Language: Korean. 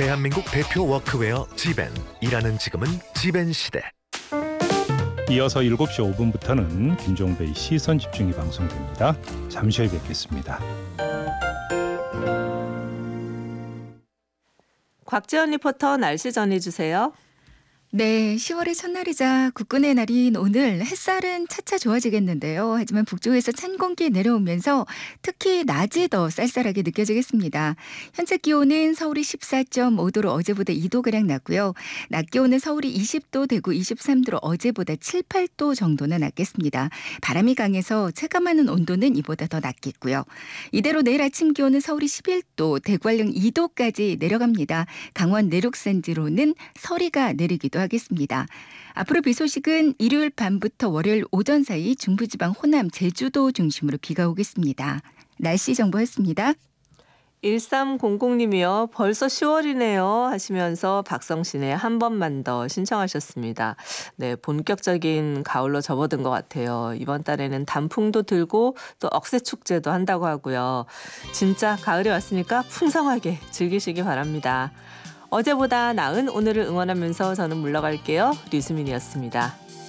대한민국 대표 워크웨어 지벤. 일하는 지금은 지벤 시대. 이어서 7시 5분부터는 김종배의 시선집중이 방송됩니다. 잠시 후에 뵙겠습니다. 곽지연 리포터 날씨 전해주세요. 네, 10월의 첫날이자 국군의 날인 오늘 햇살은 차차 좋아지겠는데요. 하지만 북쪽에서 찬 공기 내려오면서 특히 낮이 더 쌀쌀하게 느껴지겠습니다. 현재 기온은 서울이 14.5도로 어제보다 2도가량 낮고요. 낮 기온은 서울이 20도, 대구 23도로 어제보다 7, 8도 정도나 낮겠습니다. 바람이 강해서 체감하는 온도는 이보다 더 낮겠고요. 이대로 내일 아침 기온은 서울이 11도, 대구 한령 2도까지 내려갑니다. 강원 내륙산지로는 서리가 내리기도 하겠습니다. 앞으로 비 소식은 일요일 밤부터 월요일 오전 사이 중부지방 호남, 제주도 중심으로 비가 오겠습니다. 날씨 정보였습니다. 1300님이요. 벌써 10월이네요 하시면서 박성신의 한 번만 더 신청하셨습니다. 네, 본격적인 가을로 접어든 것 같아요. 이번 달에는 단풍도 들고 또 억새축제도 한다고 하고요. 진짜 가을이 왔으니까 풍성하게 즐기시기 바랍니다. 어제보다 나은 오늘을 응원하면서 저는 물러갈게요. 류수민이었습니다.